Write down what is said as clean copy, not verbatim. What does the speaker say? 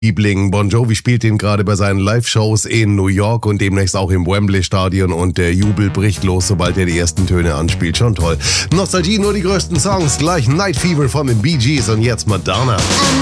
Liebling. Bon Jovi spielt ihn gerade bei seinen Live-Shows in New York und demnächst auch im Wembley-Stadion und der Jubel bricht los, sobald er die ersten Töne anspielt. Schon toll. Nostalgie, nur die größten Songs. Gleich Night Fever von den Bee Gees und jetzt Madonna.